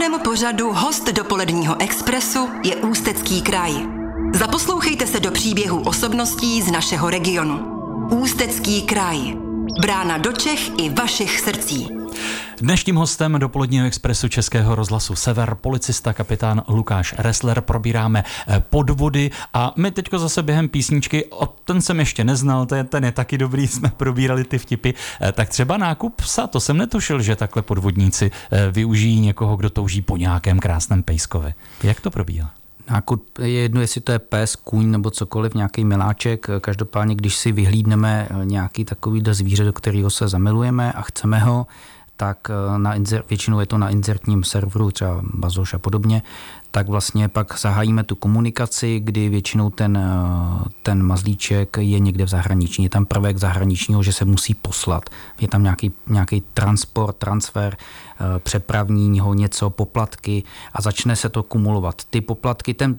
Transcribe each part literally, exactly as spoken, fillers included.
našem pořadu Host dopoledního expresu je Ústecký kraj. Zaposlouchejte se do příběhů osobností z našeho regionu. Ústecký kraj. Brána do Čech i vašich srdcí. Dnešním hostem dopoledního expresu Českého rozhlasu Sever, policista kapitán Lukáš Ressler, probíráme podvody a my teďko zase během písničky, o ten jsem ještě neznal, ten, ten je taky dobrý, jsme probírali ty vtipy, tak třeba nákup psa, to jsem netušil, že takhle podvodníci využijí někoho, kdo touží po nějakém krásném pejskovi. Jak to probíhá? Nákup je jedno, jestli to je pes, kůň nebo cokoliv, nějaký miláček. Každopádně, když si vyhlídneme nějaký takový zvíře, do kterého se zamilujeme a chceme ho, tak na insert, většinou je to na inzertním serveru, třeba Bazoš a podobně, tak vlastně pak zahájíme tu komunikaci, kdy většinou ten, ten mazlíček je někde v zahraničí. Je tam prvek zahraničního, že se musí poslat. Je tam nějaký, nějaký transport, transfer, přepravního něco, poplatky a začne se to kumulovat. Ty poplatky, ten,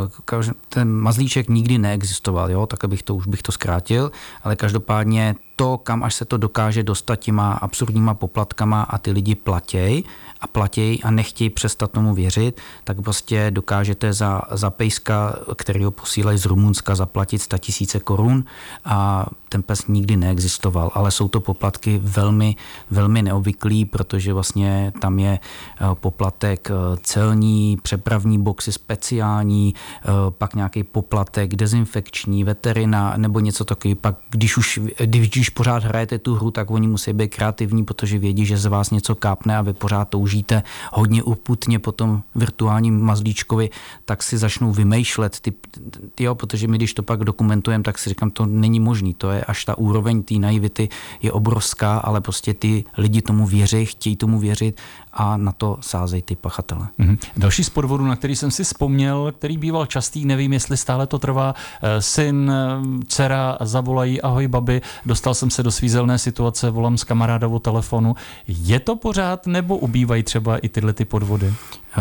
ten mazlíček nikdy neexistoval, jo? Tak bych to, už bych to zkrátil, ale každopádně to, kam až se to dokáže dostat těma absurdníma poplatkama a ty lidi platěj a platěj a nechtějí přestat tomu věřit, tak prostě dokážete za, za pejska, který ho posílají z Rumunska, zaplatit sto tisíc korun a ten pes nikdy neexistoval, ale jsou to poplatky velmi, velmi neobvyklý, protože vlastně tam je poplatek celní, přepravní boxy speciální, pak nějaký poplatek dezinfekční, veterina nebo něco takový. Pak když už, když pořád hrajete tu hru, tak oni musí být kreativní, protože vědí, že z vás něco kápne a vy pořád toužíte hodně uputně po tom virtuálním mazlíčkovi, tak si začnou vymýšlet ty, jo, protože my když to pak dokumentujeme, tak si říkám, to není možný, to je až ta úroveň té naivity je obrovská, ale prostě ty lidi tomu věří, chtějí tomu věřit a na to sázejí ty pachatele. Mm-hmm. Další z podvodů, na který jsem si vzpomněl, který býval častý, nevím, jestli stále to trvá, syn, dcera zavolají, ahoj babi, dostal jsem se do svízelné situace, volám z kamarádovu telefonu. Je to pořád, nebo ubývají třeba i tyhle ty podvody?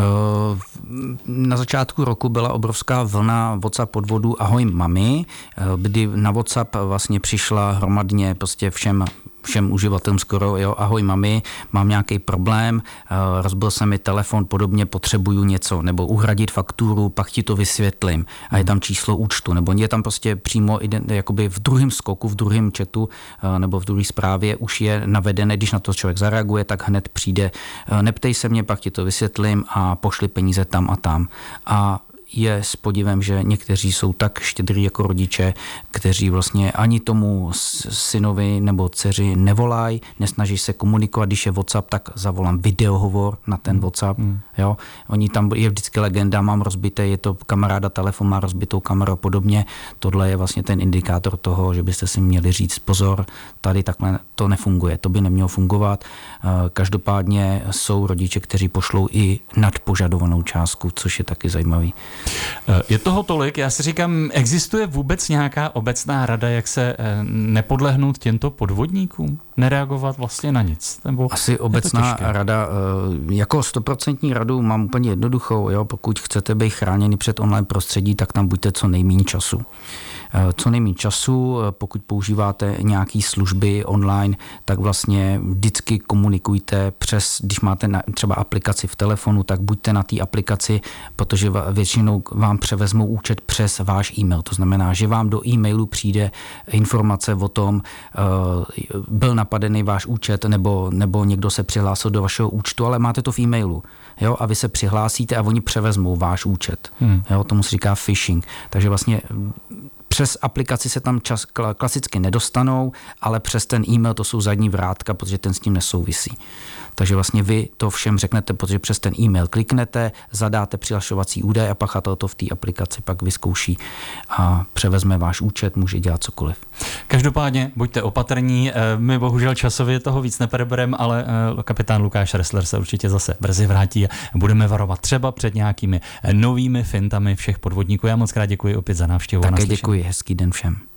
Na začátku roku byla obrovská vlna WhatsApp podvodů ahoj mami, kdy na WhatsApp vlastně přišla hromadně prostě všem všem uživatelům skoro, jo, ahoj mami, mám nějaký problém, rozbil se mi telefon, podobně potřebuju něco, nebo uhradit fakturu, pak ti to vysvětlím a je tam číslo účtu, nebo je tam prostě přímo jakoby v druhém skoku, v druhém chatu nebo v druhé zprávě už je navedené, když na to člověk zareaguje, tak hned přijde, neptej se mě, pak ti to vysvětlím a pošli peníze tam a tam. A je s podivem, že někteří jsou tak štědrý jako rodiče, kteří vlastně ani tomu synovi nebo dceři nevolají, nesnaží se komunikovat, když je WhatsApp, tak zavolám videohovor na ten WhatsApp. Mm. Jo. Oni tam je vždycky legenda, mám rozbité, je to kamaráda, telefon má rozbitou kameru a podobně. Tohle je vlastně ten indikátor toho, že byste si měli říct pozor, tady takhle to nefunguje, to by nemělo fungovat. Každopádně jsou rodiče, kteří pošlou i nadpožadovanou částku, což je taky zajímavý. Je toho tolik, já si říkám, existuje vůbec nějaká obecná rada, jak se nepodlehnout těmto podvodníkům? Nereagovat vlastně na nic? Nebo asi obecná rada, jako stoprocentní radu mám úplně jednoduchou, jo? Pokud chcete být chráněni před online prostředí, tak tam buďte co nejméně času. Co nejméně času, pokud používáte nějaké služby online, tak vlastně vždycky komunikujte přes, když máte třeba aplikaci v telefonu, tak buďte na té aplikaci, protože většinou vám převezmou účet přes váš e-mail. To znamená, že vám do e-mailu přijde informace o tom, byl napadený váš účet nebo, nebo někdo se přihlásil do vašeho účtu, ale máte to v e-mailu. Jo, a vy se přihlásíte a oni převezmou váš účet. Hmm. Jo, tomu se říká phishing. Takže vlastně přes aplikaci se tam čas, klasicky nedostanou, ale přes ten e-mail to jsou zadní vrátka, protože ten s tím nesouvisí. Takže vlastně vy to všem řeknete, protože přes ten e-mail kliknete, zadáte přihlašovací údaj a pachatel to v té aplikaci pak vyzkouší a převezme váš účet, může dělat cokoliv. Každopádně buďte opatrní, my bohužel časově toho víc neprebereme, ale kapitán Lukáš Ressler se určitě zase brzy vrátí a budeme varovat třeba před nějakými novými fintami všech podvodníků. Já moc krát děkuji opět za návštěvu. Také děkuji, hezký den všem.